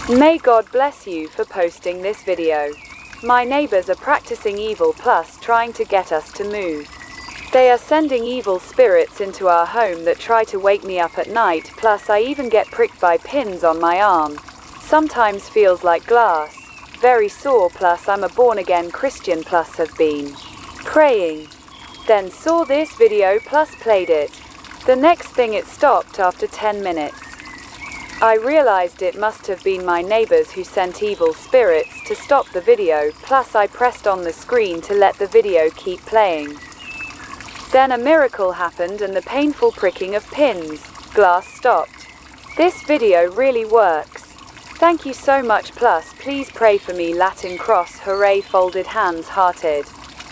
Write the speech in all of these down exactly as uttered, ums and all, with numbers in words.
May God bless you for posting this video. My neighbors are practicing evil plus trying to get us to move. They are sending evil spirits into our home that try to wake me up at night, plus I even get pricked by pins on my arm. Sometimes feels like glass. Very sore, plus I'm a born-again Christian plus have been praying. Then saw this video plus played it. The next thing it stopped after ten minutes. I realized it must have been my neighbors who sent evil spirits to stop the video, plus I pressed on the screen to let the video keep playing. Then a miracle happened and the painful pricking of pins, glass stopped. This video really works. Thank you so much, plus please pray for me. Latin cross, hooray, folded hands, hearted.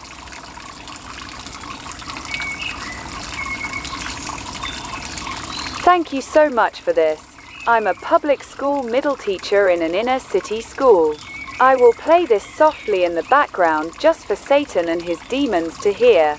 Thank you so much for this. I'm a public school middle teacher in an inner city school. I will play this softly in the background just for Satan and his demons to hear.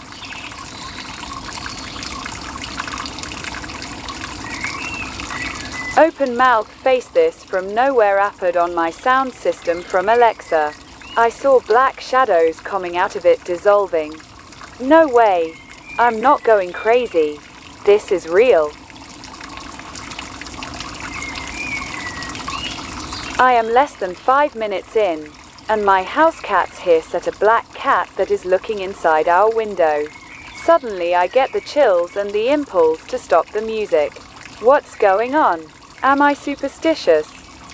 Open mouth face this from nowhere appeared on my sound system from Alexa. I saw black shadows coming out of it dissolving. No way. I'm not going crazy. This is real. I am less than five minutes in, and my house cats hiss at a black cat that is looking inside our window. Suddenly I get the chills and the impulse to stop the music. What's going on? Am I superstitious?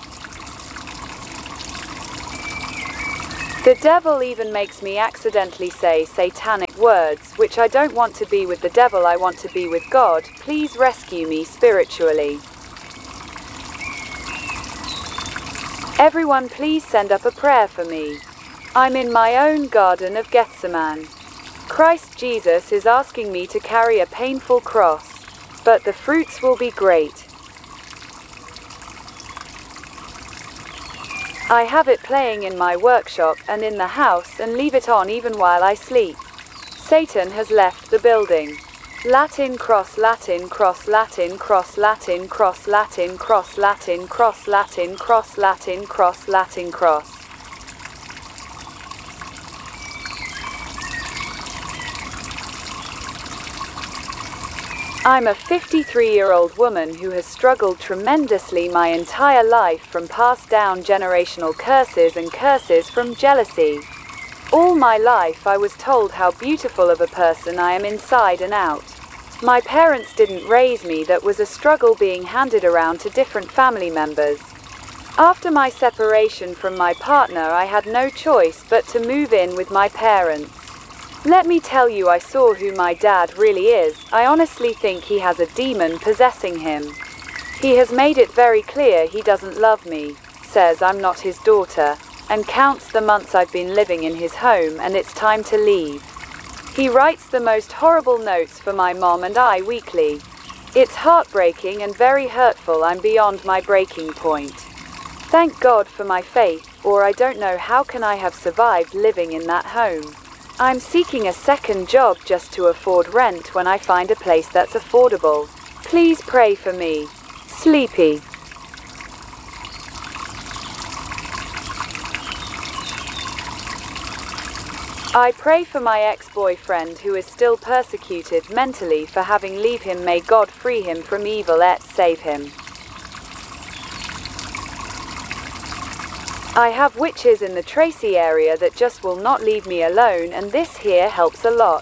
The devil even makes me accidentally say satanic words, which I don't want to be with the devil, I want to be with God. Please rescue me spiritually. Everyone please send up a prayer for me. I'm in my own Garden of Gethsemane. Christ Jesus is asking me to carry a painful cross, but the fruits will be great. I have it playing in my workshop and in the house and leave it on even while I sleep. Satan has left the building. Latin cross, Latin cross, Latin cross, Latin cross, Latin cross, Latin cross, Latin cross, Latin cross, Latin cross. I'm a fifty-three-year-old woman who has struggled tremendously my entire life from passed down generational curses and curses from jealousy. All my life I was told how beautiful of a person I am inside and out. My parents didn't raise me, that was a struggle being handed around to different family members. After my separation from my partner I had no choice but to move in with my parents. Let me tell you, I saw who my dad really is. I honestly think he has a demon possessing him. He has made it very clear he doesn't love me, says I'm not his daughter, and counts the months I've been living in his home and it's time to leave. He writes the most horrible notes for my mom and I weekly. It's heartbreaking and very hurtful. I'm beyond my breaking point. Thank God for my faith, or I don't know how can I have survived living in that home. I'm seeking a second job just to afford rent when I find a place that's affordable. Please pray for me. Sleepy. I pray for my ex-boyfriend who is still persecuted mentally for having leave him. May God free him from evil et save him. I have witches in the Tracy area that just will not leave me alone, and this here helps a lot.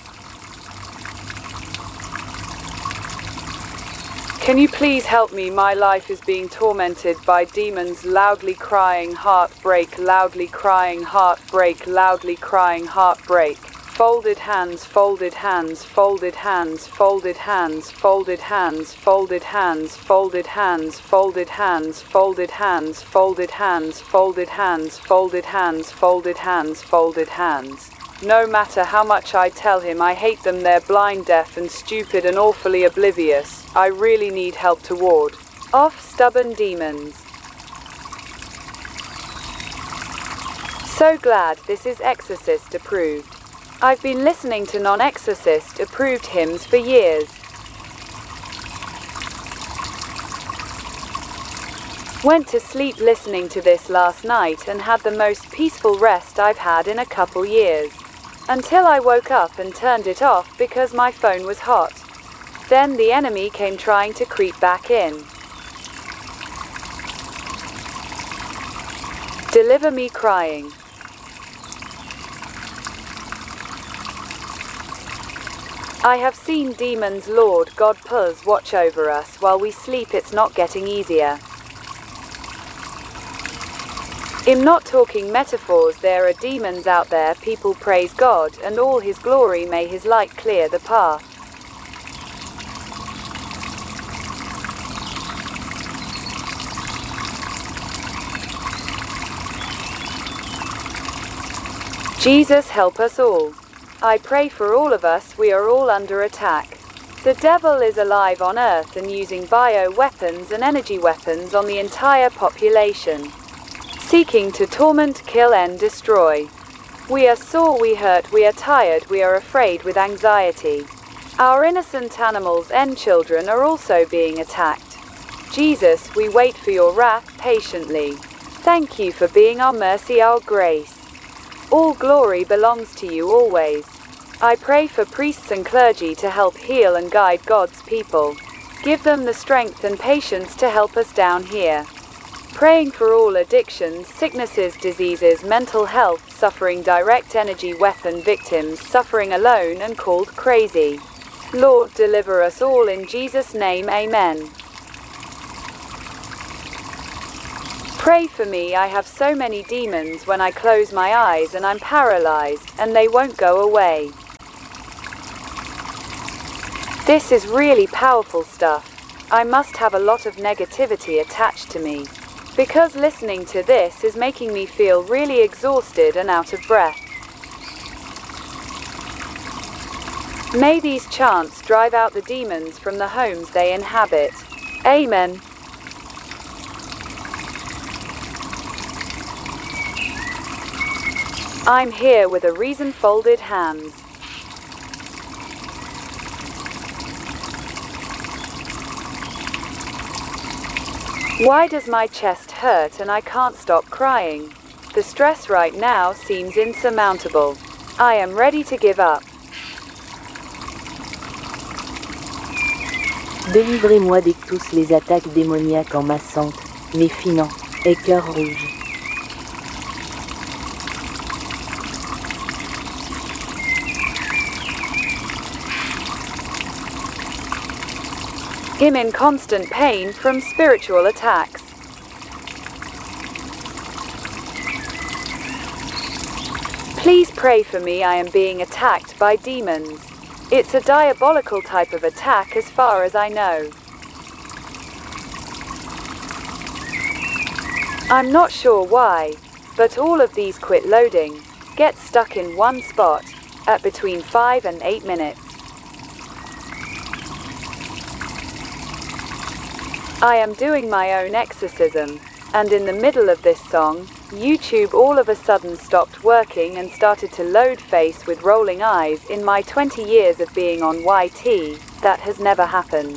Can you please help me? My life is being tormented by demons, loudly crying heartbreak, loudly crying heartbreak, loudly crying heartbreak. Folded hands, folded hands, folded hands, folded hands, folded hands, folded hands, folded hands, folded hands, folded hands, folded hands, folded hands, folded hands, folded hands, folded hands. No matter how much I tell him I hate them, they're blind, deaf and stupid and awfully oblivious. I really need help to ward off stubborn demons. So glad this is Exorcist approved. I've been listening to non-Exorcist approved hymns for years. Went to sleep listening to this last night and had the most peaceful rest I've had in a couple years. Until I woke up and turned it off because my phone was hot. Then the enemy came trying to creep back in. Deliver me crying. I have seen demons. Lord God, please watch over us while we sleep. It's not getting easier. I'm not talking metaphors. There are demons out there. People praise God and all his glory. May his light clear the path. Jesus, help us all. I pray for all of us. We are all under attack. The devil is alive on earth and using bio-weapons and energy weapons on the entire population, seeking to torment, kill and destroy. We are sore, we hurt, we are tired, we are afraid with anxiety. Our innocent animals and children are also being attacked. Jesus, we wait for your wrath patiently. Thank you for being our mercy, our grace. All glory belongs to you always. I pray for priests and clergy to help heal and guide God's people. Give them the strength and patience to help us down here. Praying for all addictions, sicknesses, diseases, mental health, suffering, direct energy weapon victims, suffering alone and called crazy. Lord, deliver us all in Jesus' name, amen. Pray for me. I have so many demons when I close my eyes and I'm paralyzed, and they won't go away. This is really powerful stuff. I must have a lot of negativity attached to me, because listening to this is making me feel really exhausted and out of breath. May these chants drive out the demons from the homes they inhabit. Amen. I'm here with a reason. Folded hands. Why does my chest hurt and I can't stop crying? The stress right now seems insurmountable. I am ready to give up. Délivrez-moi de tous les attaques démoniaques en masse sainte, mes finants, et cœur rouge. I'm in constant pain from spiritual attacks. Please pray for me. I am being attacked by demons. It's a diabolical type of attack as far as I know. I'm not sure why, but all of these quit loading, get stuck in one spot, at between five and eight minutes. I am doing my own exorcism, and in the middle of this song, YouTube all of a sudden stopped working and started to load face with rolling eyes. In my twenty years of being on Y T, that has never happened.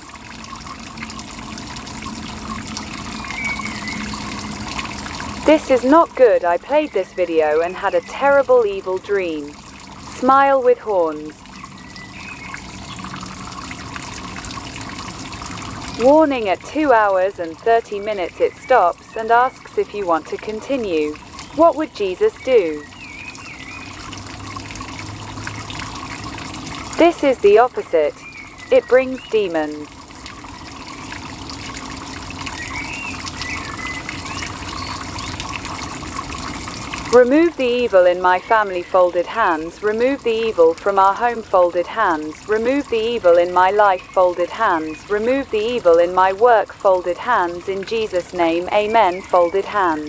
This is not good. I played this video and had a terrible evil dream. Smile with horns. Warning, at two hours and thirty minutes it stops and asks if you want to continue. What would Jesus do? This is the opposite. It brings demons. Remove the evil in my family. Folded hands. Remove the evil from our home. Folded hands. Remove the evil in my life. Folded hands. Remove the evil in my work. Folded hands. In Jesus' name, amen. Folded hands.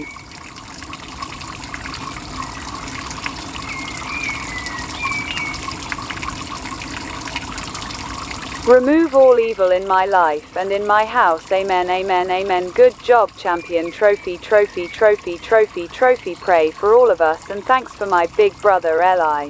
Remove all evil in my life and in my house. Amen, amen, amen. Good job, champion. Trophy, trophy, trophy, trophy, trophy. Pray for all of us, and thanks for my big brother Eli.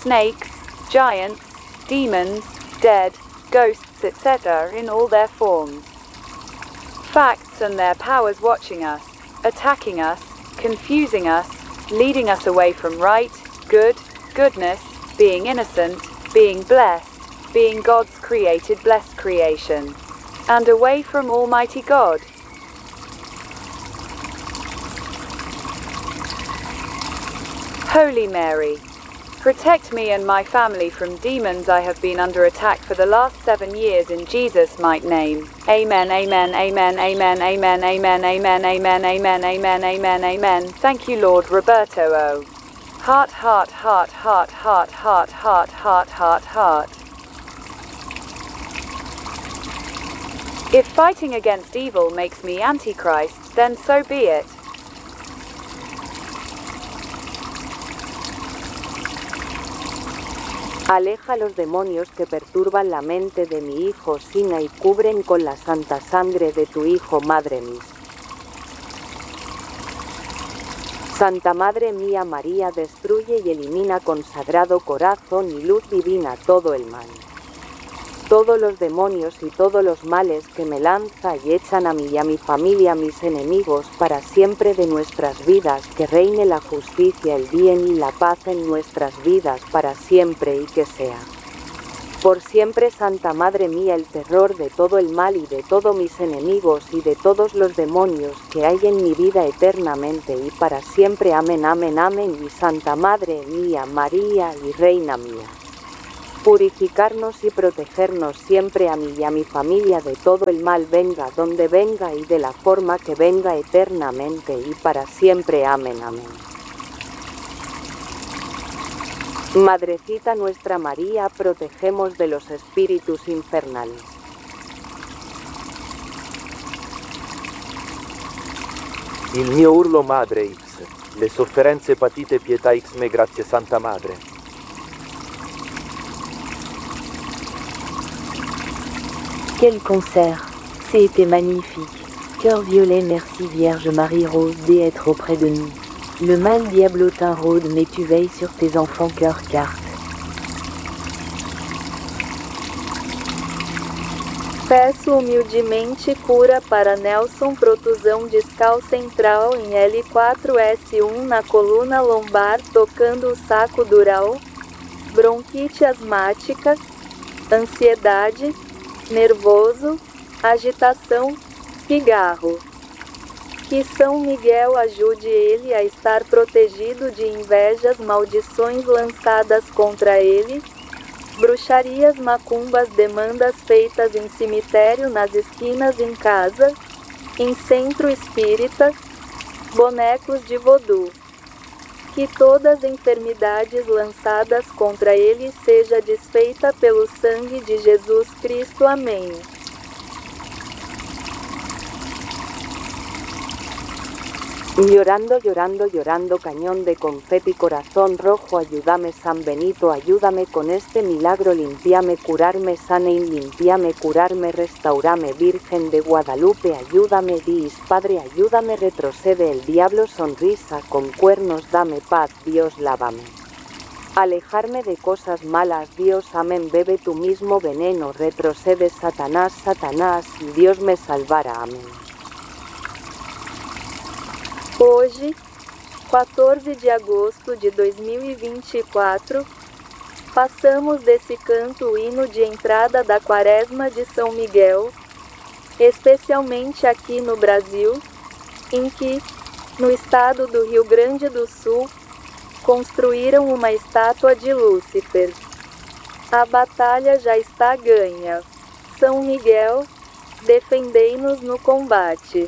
snakes, giants, demons, dead, ghosts, et cetera in all their forms. Facts and their powers watching us, attacking us, confusing us, leading us away from right, good, goodness, being innocent, being blessed, being God's created blessed creation, and away from Almighty God. Holy Mary, protect me and my family from demons. I have been under attack for the last seven years in Jesus' mighty name. Amen, amen, amen, amen, amen, amen, amen, amen, amen, amen, amen, amen. Thank you, Lord. Roberto O. Heart, heart, heart, heart, heart, heart, heart, heart, heart, heart. If fighting against evil makes me Antichrist, then so be it. Aleja los demonios que perturban la mente de mi hijo Sina y cubren con la santa sangre de tu Hijo, Madre mía. Santa Madre mía María, destruye y elimina con sagrado corazón y luz divina todo el mal. Todos los demonios y todos los males que me lanza y echan a mí y a mi familia, mis enemigos, para siempre de nuestras vidas, que reine la justicia, el bien y la paz en nuestras vidas para siempre y que sea por siempre, Santa Madre mía, el terror de todo el mal y de todos mis enemigos y de todos los demonios que hay en mi vida eternamente y para siempre. Amén, amén, amén. Y Santa Madre mía, María y Reina mía, purificarnos y protegernos siempre a mí y a mi familia de todo el mal, venga donde venga y de la forma que venga eternamente y para siempre. Amén, amén. Madrecita nuestra María, protegemos de los espíritus infernales. Il mio urlo Madre X, le sofferenze patite pietà X me grazie Santa Madre. Quel concert! C'était magnifique. Cœur violet, merci Vierge Marie Rose d'être auprès de nous. Le mal diablotin rôde, mais tu veilles sur tes enfants cœur carte. Peço humildemente cura para Nelson, protusão discal central em L quatro S um na coluna lombar, tocando o saco dural, bronquite asmática, ansiedade, nervoso, agitação, pigarro. Que São Miguel ajude ele a estar protegido de invejas, maldições lançadas contra ele, bruxarias, macumbas, demandas feitas em cemitério, nas esquinas, em casa, em centro espírita, bonecos de vodú. Que todas as enfermidades lançadas contra ele seja desfeita pelo sangue de Jesus Cristo. Amém. Llorando, llorando, llorando, cañón de confeti, corazón rojo, ayúdame San Benito, ayúdame con este milagro, limpiame, curarme, sane y limpiame, curarme, restaurame, Virgen de Guadalupe, ayúdame, dis, Padre, ayúdame, retrocede el diablo, sonrisa, con cuernos, dame paz, Dios, lávame. Alejarme de cosas malas, Dios, amén, bebe tu mismo veneno, retrocede Satanás, Satanás, y Dios me salvará, amén. Hoje, quatorze de agosto de dois mil e vinte e quatro, passamos desse canto o hino de entrada da Quaresma de São Miguel, especialmente aqui no Brasil, em que, no estado do Rio Grande do Sul, construíram uma estátua de Lúcifer. A batalha já está ganha. São Miguel, defendei-nos no combate.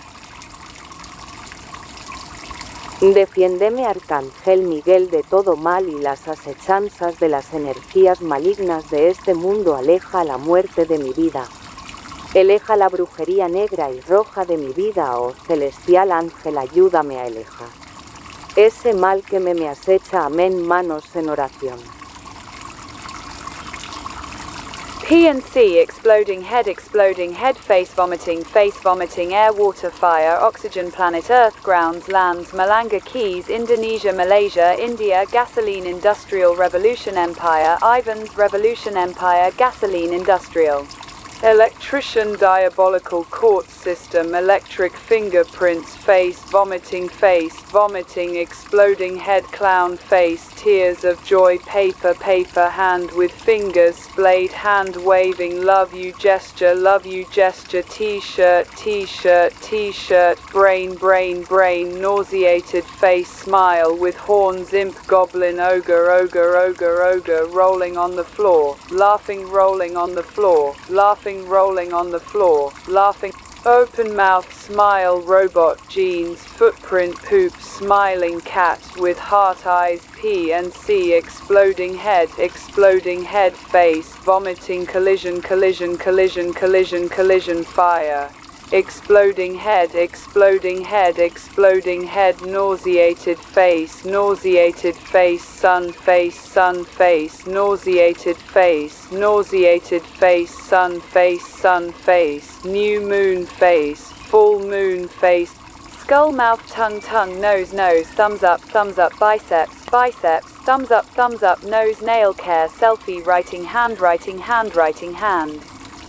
Defiéndeme, Arcángel Miguel, de todo mal y las asechanzas de las energías malignas de este mundo. Aleja la muerte de mi vida. Aleja la brujería negra y roja de mi vida, oh celestial ángel, ayúdame a alejar ese mal que me, me acecha. Amén. Manos en oración. P and C exploding head exploding head face vomiting face vomiting air water fire oxygen planet earth grounds lands Malanga Keys Indonesia Malaysia India gasoline industrial revolution empire Ivan's revolution empire gasoline industrial electrician diabolical court system electric fingerprints face vomiting face vomiting exploding head clown face tears of joy paper paper hand with fingers blade hand waving love you gesture love you gesture t-shirt t-shirt t-shirt brain brain brain nauseated face smile with horns imp goblin ogre ogre ogre ogre rolling on the floor laughing rolling on the floor laughing rolling on the floor, laughing, open mouth smile robot jeans footprint poop smiling cat with heart eyes P and C exploding head exploding head face vomiting collision collision collision collision collision fire exploding head exploding head exploding head nauseated face nauseated face sun face sun face nauseated face nauseated face sun face sun face new moon face full moon face skull mouth tongue tongue nose nose thumbs up thumbs up biceps biceps thumbs up thumbs up nose nail care selfie writing handwriting handwriting hand.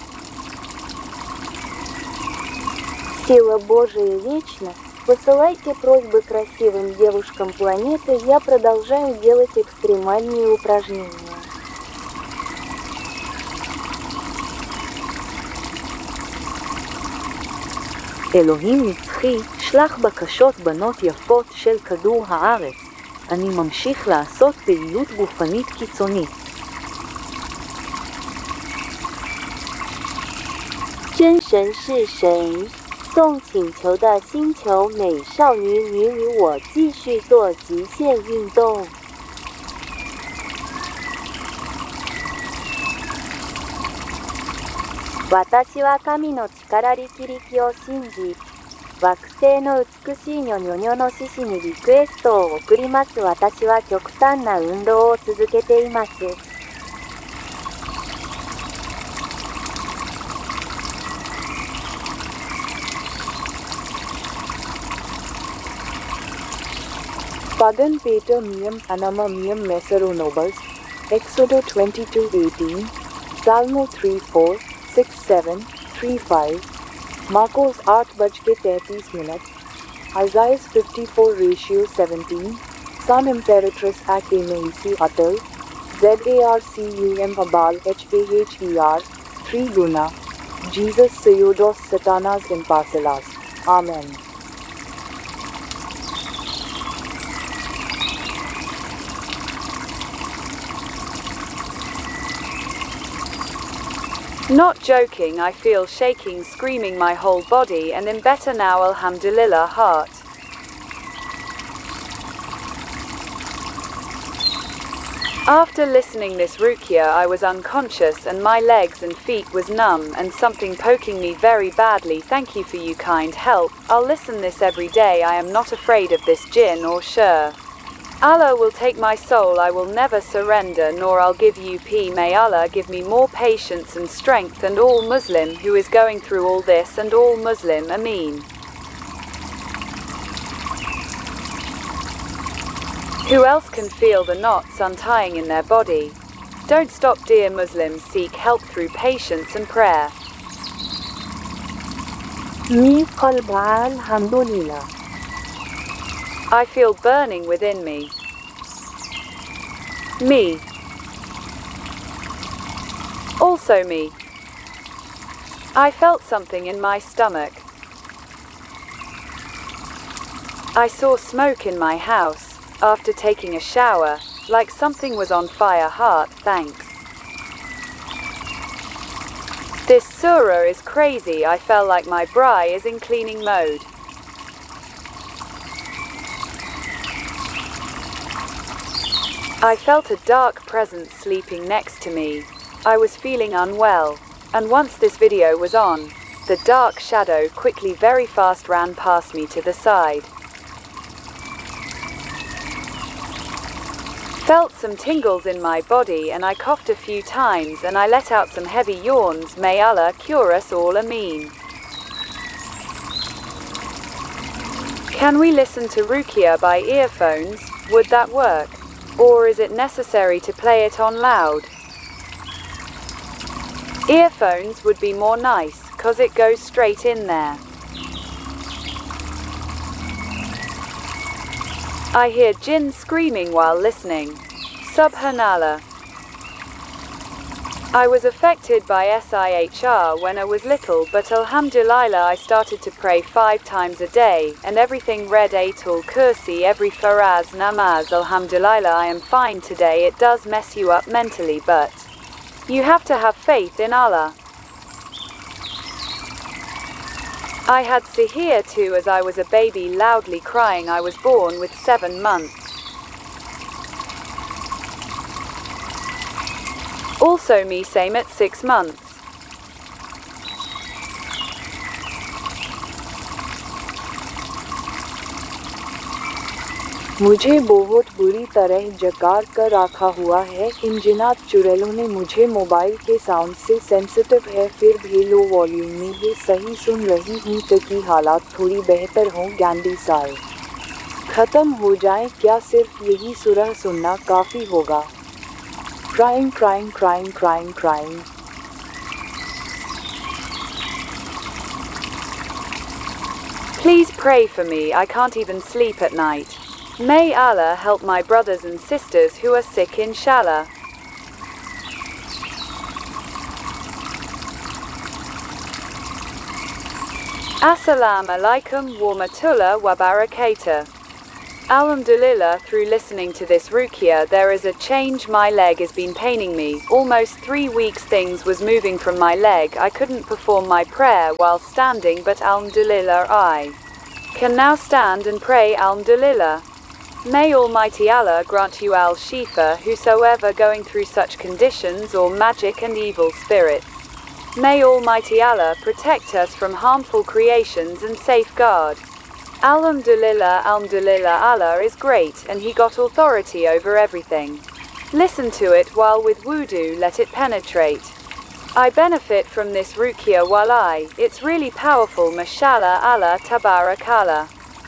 Сила Божия вечна. Посылайте просьбы красивым девушкам планеты. Я продолжаю делать экстремальные упражнения. אלוהים נצחי, שלח בקשות בנות יפות של כדור הארץ. אני ממשיך לעשות פעילות גופנית קיצונית. 真神是谁？送请求的星球美少女你与我继续做极限运动。私は神の力力力を信じ、惑星の美しいニョニョニョの獅子にリクエストを送ります。私は極端な運動を続けています。 Pagan Pater Meum Anama Meum Mesero Nobles, Exodo twenty-two eighteen, Salmo three four, six seven, three five, Marcos आठ बज के तैंतीस minute, Isaiah fifty-four ratio seventeen, Sun Imperatrix at Emaisi Atal, ZARCUM Abal HAHER, three Guna, Jesus Seodos Satanas in Parcelas. Amen. Not joking, I feel shaking, screaming my whole body, and in better now, alhamdulillah, heart. After listening this ruqya, I was unconscious and my legs and feet was numb and something poking me very badly. Thank you for you kind help. I'll listen this every day. I am not afraid of this jinn or shur. Allah will take my soul, I will never surrender, nor I'll give you p. May Allah give me more patience and strength, and all Muslim who is going through all this, and all Muslim, Ameen. Who else can feel the knots untying in their body? Don't stop, dear Muslims, seek help through patience and prayer. Mi qalba alhamdulillah. I feel burning within me. Me. Also me. I felt something in my stomach. I saw smoke in my house, after taking a shower, like something was on fire. Heart, thanks. This surah is crazy. I felt like my bra is in cleaning mode. I felt a dark presence sleeping next to me. I was feeling unwell, and once this video was on, the dark shadow quickly very fast ran past me to the side. Felt some tingles in my body and I coughed a few times and I let out some heavy yawns. May Allah cure us all, Ameen. Can we listen to Ruqya by earphones? Would that work? Or is it necessary to play it on loud? Earphones would be more nice, cause it goes straight in there. I hear jinn screaming while listening. Subhanallah. I was affected by sihr when I was little, but alhamdulillah I started to pray five times a day, and everything read Ayatul Kursi every faraz namaz. Alhamdulillah I am fine today. It does mess you up mentally, but you have to have faith in Allah. I had sihr too as I was a baby, loudly crying. I was born with seven months. Also me same at six months. मुझे बहुत बुरी तरह जकार कर रखा हुआ है। इन जिन्नात चुड़ैलों ने मुझे मोबाइल के साउंड से सेंसिटिव है, फिर भी लो वॉल्यूम में ये सही सुन रही हूँ ताकि हालात थोड़ी बेहतर हों। गैंडी साल ख़त्म हो जाए, क्या सिर्फ यही सुरह सुनना काफ़ी होगा? Crying, crying, crying, crying, crying. Please pray for me. I can't even sleep at night. May Allah help my brothers and sisters who are sick, inshallah. Assalamu alaikum wa rahmatullah wa barakatuh. Alhamdulillah, through listening to this ruqya there is a change. My leg has been paining me. Almost three weeks things was moving from my leg. I couldn't perform my prayer while standing, but alhamdulillah I can now stand and pray. Alhamdulillah. May Almighty Allah grant you al-Shifa, whosoever going through such conditions or magic and evil spirits. May Almighty Allah protect us from harmful creations and safeguard. Alhamdulillah, alhamdulillah, Allah is great and He got authority over everything. Listen to it while with wudu, let it penetrate. I benefit from this ruqya walai, it's really powerful. Mashallah, Allah tabarakallah.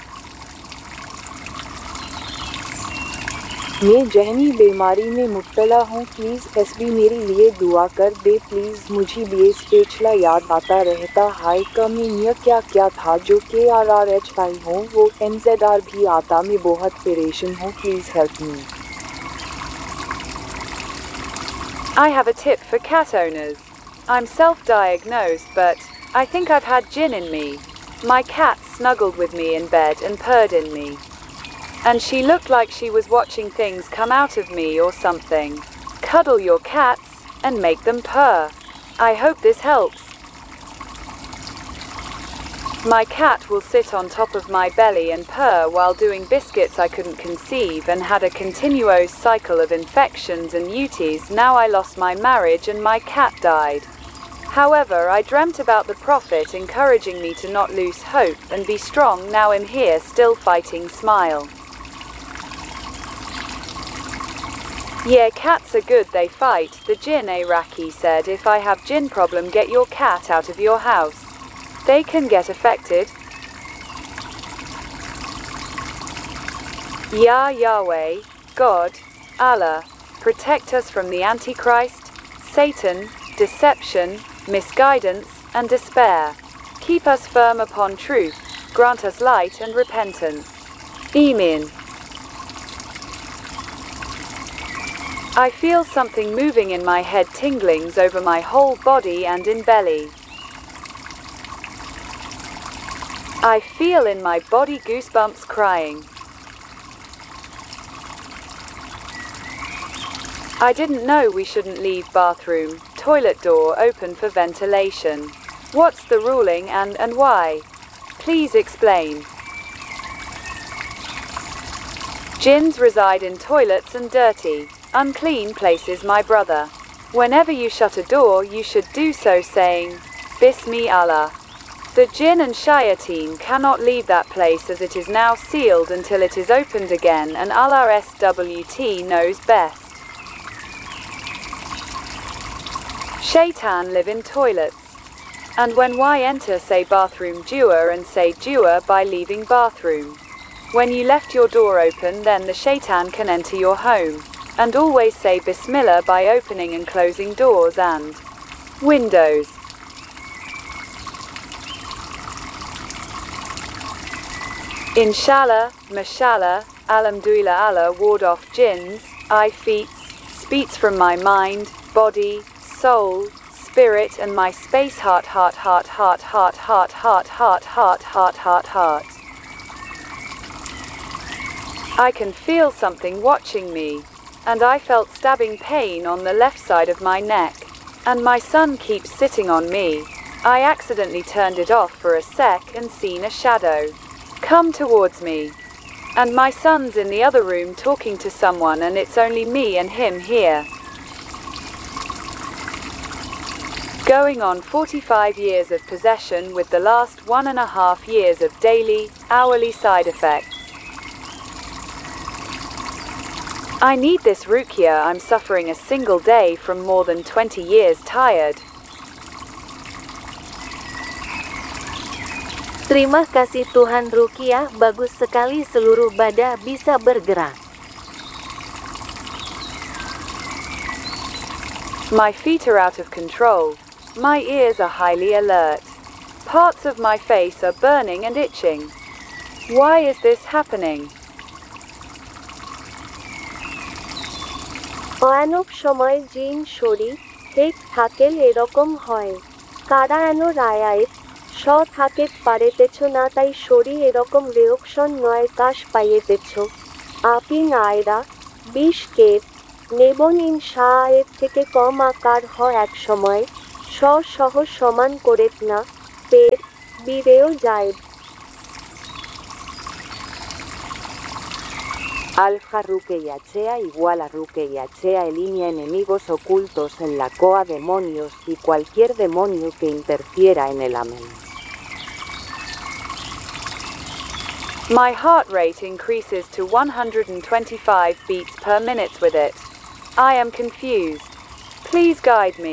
मैं जहनी बीमारी में मुब्तला हूँ, please SB मेरे लिए दुआ कर दे please. मुझे बेस पेचला याद आता रहता। हाई कमीनिया क्या क्या था जो के आर आर एच आई हो, वो एन जेड आर भी आता। मैं बहुत परेशान हूँ, please help me. I have a tip for cat owners. I'm self-diagnosed, but I think I've had jinn in me. My cat snuggled with me in bed and purred in me. And she looked like she was watching things come out of me or something. Cuddle your cats and make them purr. I hope this helps. My cat will sit on top of my belly and purr while doing biscuits. I couldn't conceive and had a continuous cycle of infections and U Ts. Now I lost my marriage and my cat died. However, I dreamt about the Prophet encouraging me to not lose hope and be strong. Now I'm here still fighting. Smile. Yeah, cats are good, they fight. The jinn Iraqi said if I have jinn problem, get your cat out of your house. They can get affected. Ya Yahweh, God, Allah, protect us from the Antichrist, Satan, deception, misguidance, and despair. Keep us firm upon truth, grant us light and repentance. Amen. I feel something moving in my head, tinglings over my whole body and in belly. I feel in my body goosebumps, crying. I didn't know we shouldn't leave bathroom, toilet door open for ventilation. What's the ruling and, and why? Please explain. Jinns reside in toilets and dirty, unclean places, my brother. Whenever you shut a door, you should do so saying, Bismi Allah. The jinn and shayateen cannot leave that place as it is now sealed until it is opened again, and Allah S W T knows best. Shaitan live in toilets. And when Y enter say bathroom dua and say dua by leaving bathroom. When you left your door open, then the shaitan can enter your home. And always say Bismillah by opening and closing doors and windows. Inshallah, mashallah, alhamdulillah, Allah ward off jinns, eye feets, speech from my mind, body, soul, spirit and my space heart heart heart heart heart heart heart heart heart heart heart heart. I can feel something watching me, and I felt stabbing pain on the left side of my neck, and my son keeps sitting on me. I accidentally turned it off for a sec and seen a shadow come towards me. And my son's in the other room talking to someone, and it's only me and him here. Going on forty-five years of possession with the last one and a half years of daily, hourly side effects. I need this ruqya. I'm suffering a single day from more than twenty years tired. Terima kasih Tuhan, ruqyah bagus sekali, seluruh badan bisa bergerak. My feet are out of control. My ears are highly alert. Parts of my face are burning and itching. Why is this happening? অনেক সময় জিন শরীর ঠিক থাকেল এরকম হয়। কারানো রায়াত স থাকে পারেতেছ না, তাই শরীর এরকম রিঅ্যাকশন নয় কাশ পাইয়েতেছ। আপনি নায়রা বিশ কেট নেবন ইনশাআত থেকে কম আকার হয় এক সময় স সহ সমান করেত না পের বিরেও যায়। Alfa Ruqeyyachea igual a Ruqeyyachea elimina enemigos ocultos en la coa, demonios y cualquier demonio que interfiera en el amén. My heart rate increases to one hundred twenty-five beats per minute with it. I am confused. Please guide me.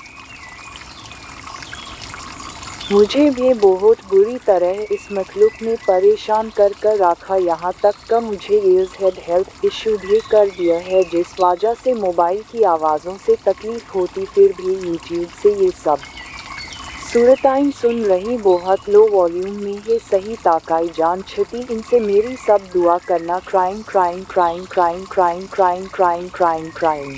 मुझे भी बहुत बुरी तरह इस मखलूक ने परेशान कर कर रखा, यहाँ तक का मुझे इस हेड हेल्थ इशू भी कर दिया है, जिस वजह से मोबाइल की आवाज़ों से तकलीफ होती, फिर भी यूट्यूब से ये सब सूरताएं सुन रही, बहुत लो वॉल्यूम में है, सही ताकाई जान छती, इनसे मेरी सब दुआ करना। Crime crime crime crime crime crime crime crime crime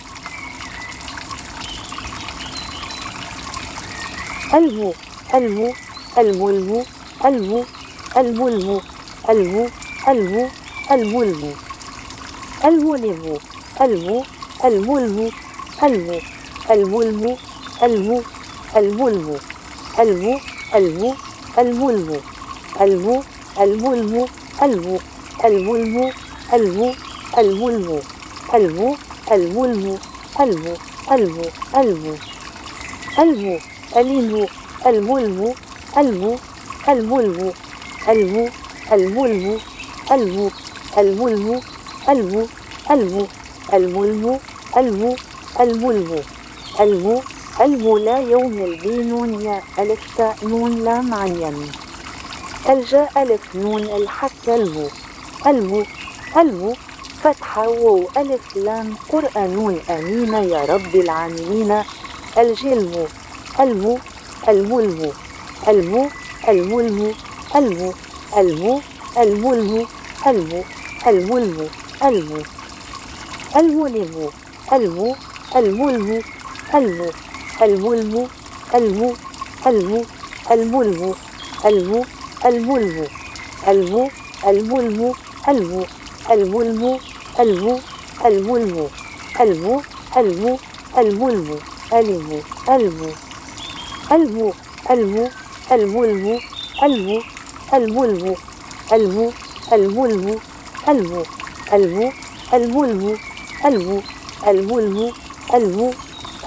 अलमु अलमु अलमुलमु अलमु अलमुलमु अलमु अलमु अलमुलमु अलमुलमु अलमु अलमुलमु अलमु अलमुलमु अलमु अलमुलमु अलमु अलमु अलमुलमु अलमु अलमुलमु अलमु अलमुलमु अलमु अलमुलमु अलमु अलमुलमु अलमु अलमु अलमु अलमु ألمو الملمو ألمو الملمو ألمو الملمو ألمو الملمو ألمو ألمو الملمو ألمو الملمو ألمو ألمو لا يوم البينون يا ألف تاء نون لام عن يمين الجاء ألف نون الحتى المو ألمو ألمو فتحة واو ألف لام قرآن أمين يا رب العالمين الجلمو المو الملمو المو الملمو المو المو الملمو المو الملمو المو الملمو المو الملمو المو الملمو المو المو الملمو المو الملمو المو الملمو المو الملمو المو الملمو المو المو الملمو المو المو المو المو الملمو المو الملمو المو الملمو المو المو الملمو المو الملمو المو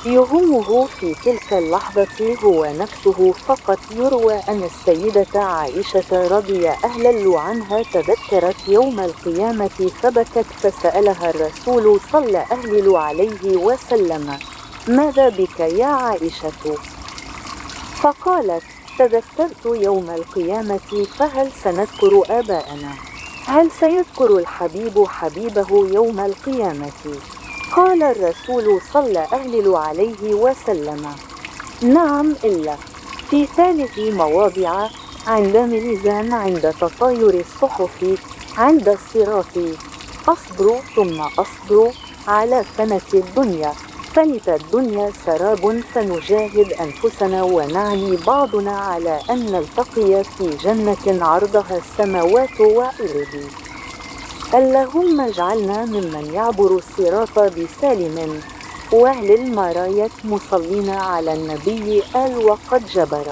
يهمه في تلك اللحظة هو نفسه فقط. يروى أن السيدة عائشة رضي أهل الله عنها تذكرت يوم القيامة فبكت، فسألها الرسول صلى الله عليه وسلم: ماذا بك يا عائشة؟ فقالت: تذكرت يوم القيامة، فهل سنذكر آباءنا؟ هل سيذكر الحبيب حبيبه يوم القيامة؟ قال الرسول صلى الله عليه وسلم: نعم، إلا في ثالث مواضع: عند ميزان، عند تطاير الصحف، عند الصراط. أصبر ثم أصبر على فنة الدنيا، فنت الدنيا سراب، فنجاهد أنفسنا ونعني بعضنا على أن نلتقي في جنة عرضها السماوات والأرض. اللهم اجعلنا ممن يعبر الصراط بسالم، واهل المراية مصلين على النبي آل وقد جبر.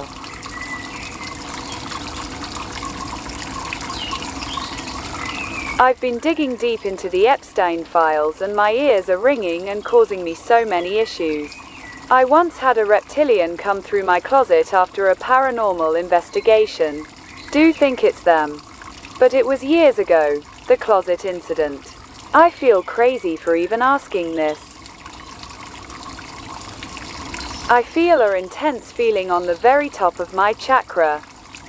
I've been digging deep into the Epstein files and my ears are ringing and causing me so many issues. I once had a reptilian come through my closet after a paranormal investigation. Do think it's them. But it was years ago, the closet incident. I feel crazy for even asking this. I feel an intense feeling on the very top of my chakra.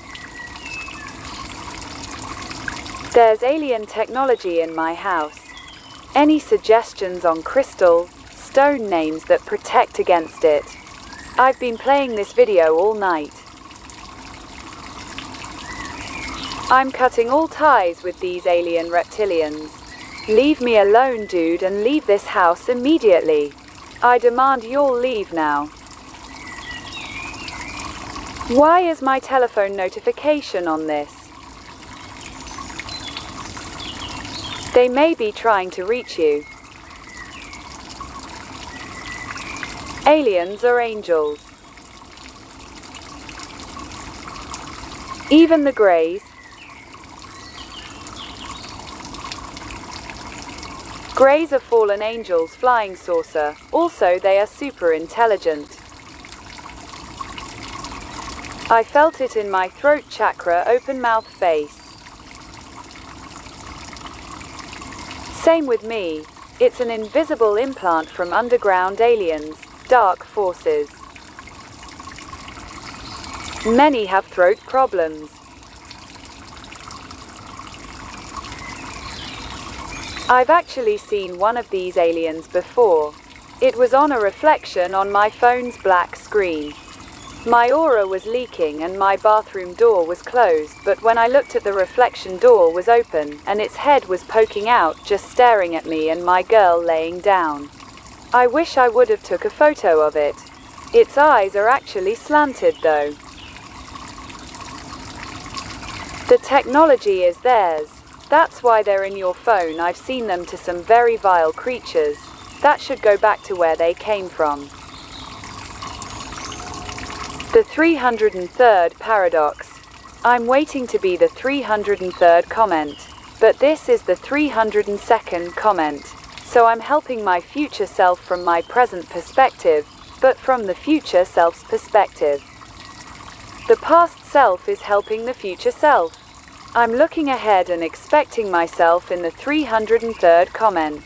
There's alien technology in my house. Any suggestions on crystal, stone names that protect against it? I've been playing this video all night. I'm cutting all ties with these alien reptilians. Leave me alone, dude, and leave this house immediately. I demand you'll leave now. Why is my telephone notification on this? They may be trying to reach you. Aliens are angels. Even the Greys. Greys are fallen angels, flying saucer. Also, they are super intelligent. I felt it in my throat chakra, open mouth face. Same with me. It's an invisible implant from underground aliens, dark forces. Many have throat problems. I've actually seen one of these aliens before. It was on a reflection on my phone's black screen. My aura was leaking and my bathroom door was closed, but when I looked at the reflection, door was open and its head was poking out, just staring at me and my girl laying down. I wish I would have took a photo of it. Its eyes are actually slanted though. The technology is theirs. That's why they're in your phone. I've seen them to some very vile creatures. That should go back to where they came from. The three hundred third paradox. I'm waiting to be the three hundred third comment, but this is the three hundred second comment, so I'm helping my future self from my present perspective, but from the future self's perspective. The past self is helping the future self. I'm looking ahead and expecting myself in the three hundred third comment.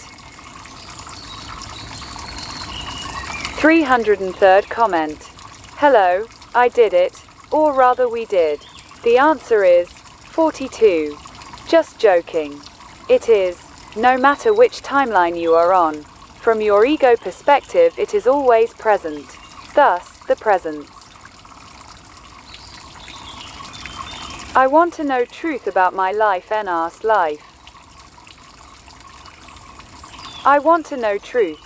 three hundred third comment. Hello, I did it, or rather we did. The answer is forty-two. Just joking. It is, no matter which timeline you are on. From your ego perspective, it is always present. Thus, the presence. I want to know truth about my life and ask life. I want to know truth.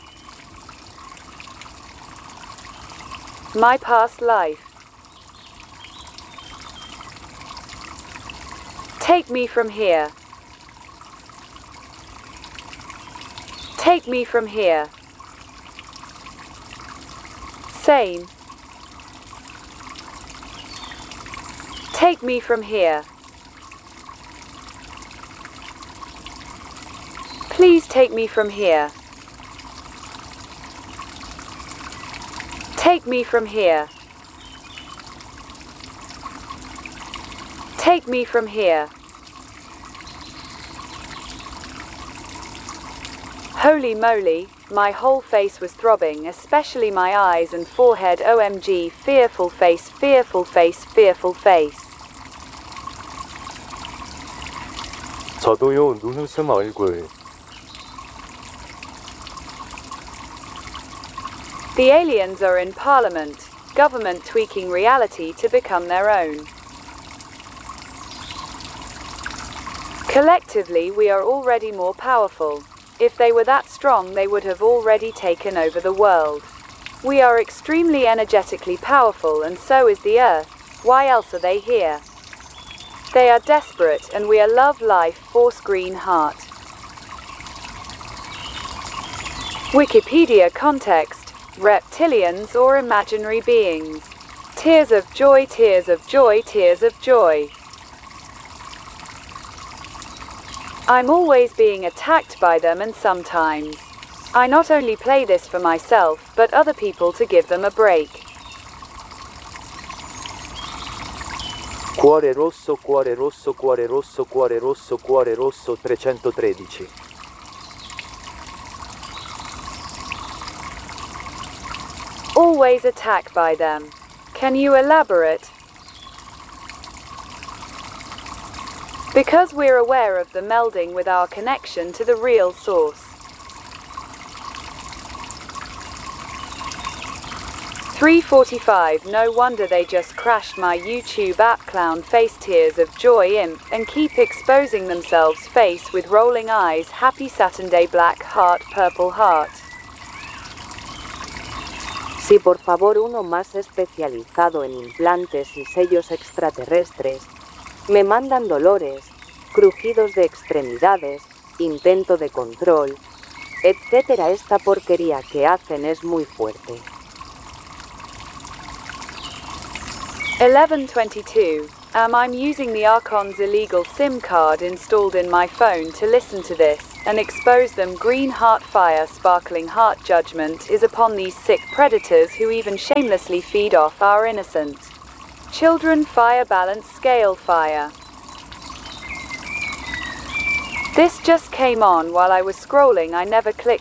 My past life. Take me from here. Take me from here. Same. Take me from here. Please take me from here. Take me from here. Take me from here. Holy moly, my whole face was throbbing, especially my eyes and forehead. O M G, fearful face, fearful face, fearful face. 저도요, 눈웃음 얼굴. The aliens are in parliament, government tweaking reality to become their own. Collectively, we are already more powerful. If they were that strong, they would have already taken over the world. We are extremely energetically powerful, and so is the Earth. Why else are they here? They are desperate, and we are love, life, force, green heart. Wikipedia context: reptilians or imaginary beings. Tears of joy, tears of joy, tears of joy. I'm always being attacked by them, and sometimes I not only play this for myself, but other people to give them a break. Cuore rosso, cuore rosso, cuore rosso, cuore rosso, cuore rosso trecentotredici. Always attacked by them. Can you elaborate? Because we're aware of the melding with our connection to the real source. three forty-five. No wonder they just crashed my YouTube app. Clown face, tears of joy, imp, and keep exposing themselves, face with rolling eyes. Happy Saturday, black heart, purple heart. Sí, por favor, uno más especializado en implantes y sellos extraterrestres. Me mandan dolores, crujidos de extremidades, intento de control, etcétera. Esta porquería que hacen es muy fuerte. eleven twenty-two. Um, I'm using the Archon's illegal SIM card installed in my phone to listen to this, and expose them. Green heart, fire, sparkling heart. Judgment is upon these sick predators who even shamelessly feed off our innocent children. Fire, balance, scale, fire. This just came on while I was scrolling. I never clicked